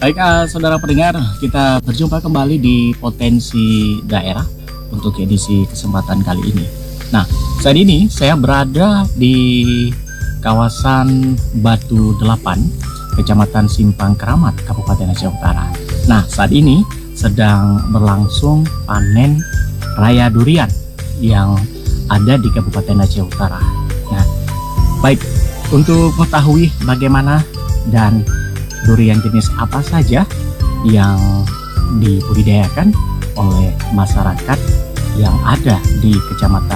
Baik, saudara pendengar, kita berjumpa kembali di Potensi Daerah untuk edisi kesempatan kali ini. Nah, saat ini saya berada di kawasan Batu Delapan, Kecamatan Simpang Keramat, Kabupaten Aceh Utara. Nah, saat ini sedang berlangsung panen raya durian yang ada di Kabupaten Aceh Utara. Nah, baik, untuk mengetahui bagaimana dan durian jenis apa saja yang dibudidayakan oleh masyarakat yang ada di Kecamatan